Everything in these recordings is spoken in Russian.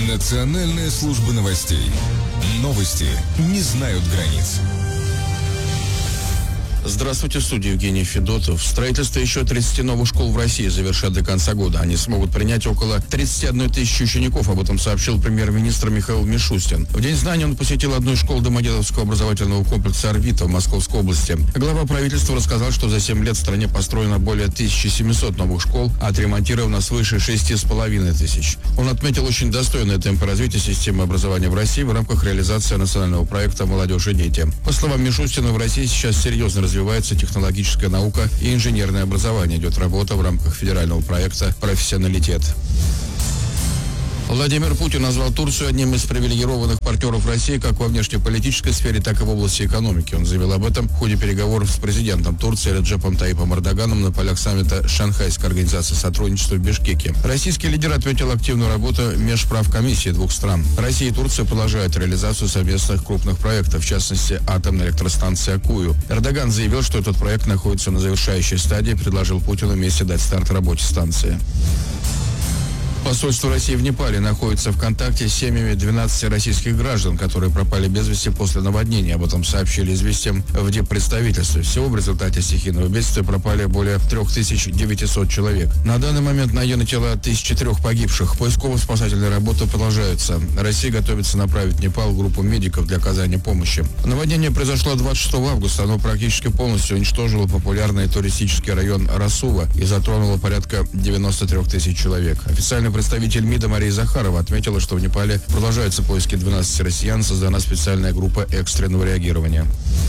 Национальная служба новостей. Новости не знают границ. Здравствуйте, в студии Евгений Федотов. Строительство еще 30 новых школ в России завершат до конца года. Они смогут принять около 31 тысячи учеников. Об этом сообщил премьер-министр Михаил Мишустин. В День знаний он посетил одну из школ Домодедовского образовательного комплекса «Орбита» в Московской области. Глава правительства рассказал, что за 7 лет в стране построено более 1700 новых школ, а отремонтировано свыше 6,5 тысяч. Он отметил очень достойные темпы развития системы образования в России в рамках реализации национального проекта «Молодежь и дети». По словам Мишустина, в России сейчас серьезно развивается технологическая наука и инженерное образование. Идет работа в рамках федерального проекта «Профессионалитет». Владимир Путин назвал Турцию одним из привилегированных партнеров России как во внешнеполитической сфере, так и в области экономики. Он заявил об этом в ходе переговоров с президентом Турции Реджепом Таyyипом Эрдоганом на полях саммита Шанхайской организации сотрудничества в Бишкеке. Российский лидер отметил активную работу межправкомиссии двух стран. Россия и Турция продолжают реализацию совместных крупных проектов, в частности, атомной электростанции Акую. Эрдоган заявил, что этот проект находится на завершающей стадии, предложил Путину вместе дать старт работе станции. Посольство России в Непале находится в контакте с семьями 12 российских граждан, которые пропали без вести после наводнения. Об этом сообщили «Известиям» в диппредставительстве. Всего в результате стихийного бедствия пропали более 3900 человек. На данный момент найдены тела 1003 погибших. Поисково-спасательные работы продолжаются. Россия готовится направить в Непал группу медиков для оказания помощи. Наводнение произошло 26 августа. Оно практически полностью уничтожило популярный туристический район Расува и затронуло порядка 93 тысяч человек. Официальный представитель МИДа Мария Захарова отметила, что в Непале продолжаются поиски 12 россиян, создана специальная группа экстренного реагирования.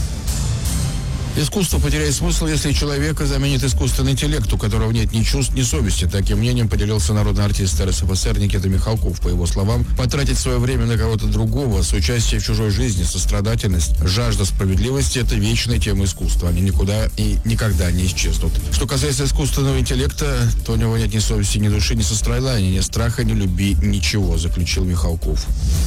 Искусство потеряет смысл, если человека заменит искусственный интеллект, у которого нет ни чувств, ни совести. Таким мнением поделился народный артист РСФСР Никита Михалков. По его словам, потратить свое время на кого-то другого, соучастие в чужой жизни, сострадательность, жажда справедливости – это вечная тема искусства. Они никуда и никогда не исчезнут. Что касается искусственного интеллекта, то у него нет ни совести, ни души, ни сострадания, ни страха, ни любви, ничего, заключил Михалков.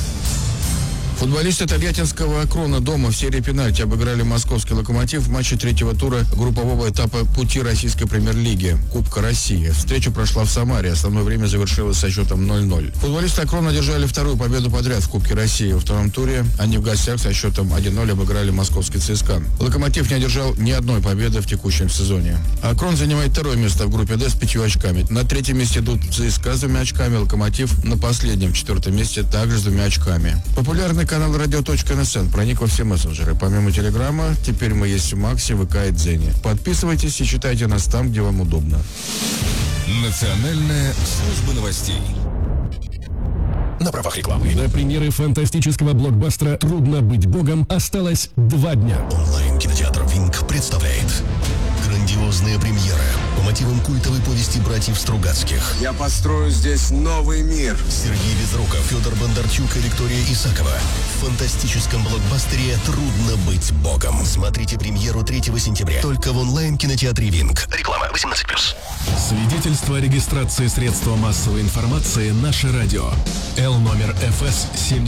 Футболисты Тольяттинского «Акрона» дома в серии пенальти обыграли московский «Локомотив» в матче третьего тура группового этапа пути российской премьер-лиги Кубка России. Встреча прошла в Самаре. Основное время завершилось со счетом 0-0. Футболисты «Акрона» одержали вторую победу подряд в Кубке России. Во втором туре они в гостях со счетом 1-0 обыграли московский ЦСКА. «Локомотив» не одержал ни одной победы в текущем сезоне. «Акрон» занимает второе место в группе «Д» с 5 очками. На третьем месте идут ЦСКА с 2 очками, «Локомотив» на последнем, четвертом месте, также с 2 очками. Популярный канал Radio.NSN проник во все мессенджеры. Помимо Телеграма, теперь мы есть в Максе, ВК и Дзене. Подписывайтесь и читайте нас там, где вам удобно. Национальная служба новостей. На правах рекламы. До премьеры фантастического блокбастера «Трудно быть богом» осталось 2 дня. Онлайн-кинотеатр «Винг» представляет грандиозная премьера по мотивам культовой повести братьев Стругацких. Я построю здесь новый мир. Сергей Безруков, Федор Бондарчук и Виктория Исакова. В фантастическом блокбастере «Трудно быть богом». Смотрите премьеру 3 сентября. Только в онлайн-кинотеатре «Винг». Реклама 18+. Свидетельство о регистрации средства массовой информации «Наше радио». Л номер ФС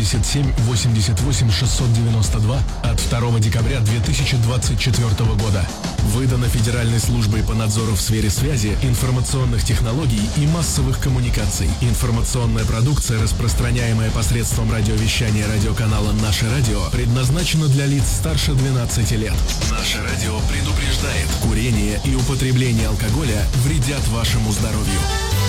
7788692 от 2 декабря 2024 года. Выдано Федеральной службой по надзору в сфере связи, информационных технологий и массовых коммуникаций. Информационная продукция, распространяемая посредством радиовещания радиоканала «Наше радио», предназначена для лиц старше 12 лет. «Наше радио» предупреждает: курение и употребление алкоголя вредят вашему здоровью.